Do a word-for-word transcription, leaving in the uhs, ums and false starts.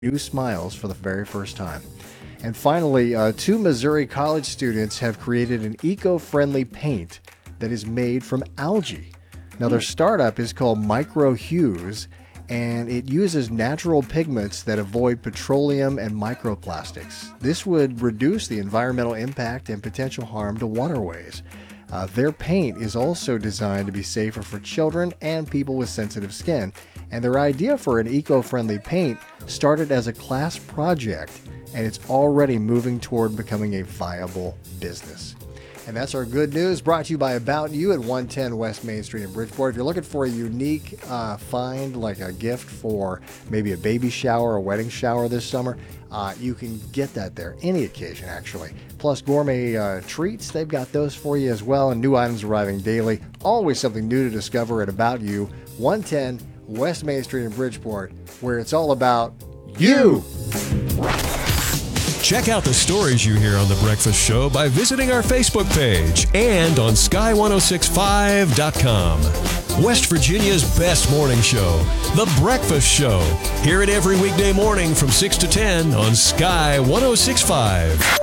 new smiles for the very first time. And finally, uh, two Missouri college students have created an eco-friendly paint that is made from algae. Now, their startup is called Micro Hues, and it uses natural pigments that avoid petroleum and microplastics. This would reduce the environmental impact and potential harm to waterways. Uh, their paint is also designed to be safer for children and people with sensitive skin. And their idea for an eco-friendly paint started as a class project, and it's already moving toward becoming a viable business. And that's our good news, brought to you by About You at one ten West Main Street in Bridgeport. If you're looking for a unique uh, find, like a gift for maybe a baby shower or wedding shower this summer, uh, you can get that there, any occasion actually. Plus gourmet uh, treats, they've got those for you as well, and new items arriving daily. Always something new to discover at About You, one ten West Main Street in Bridgeport, where it's all about you. Check out the stories you hear on The Breakfast Show by visiting our Facebook page and on sky ten sixty-five dot com. West Virginia's best morning show, The Breakfast Show. Hear it every weekday morning from six to ten on Sky ten sixty-five.